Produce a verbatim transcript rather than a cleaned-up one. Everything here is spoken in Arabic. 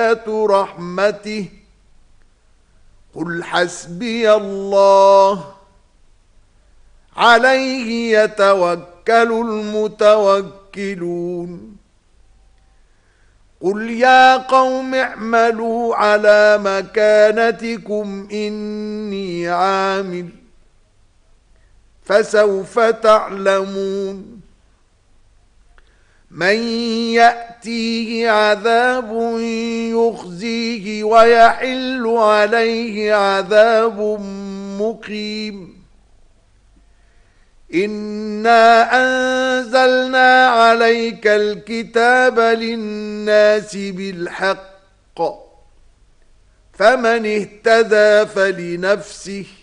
رحمته قل حسبي الله عليه يتوكل المتوكلون قل يا قوم اعملوا على مكانتكم إني عامل فسوف تعلمون من يأتيه عذاب يخزيه ويحل عليه عذاب مقيم إنا أنزلنا عليك الكتاب للناس بالحق فمن اهتدى فلنفسه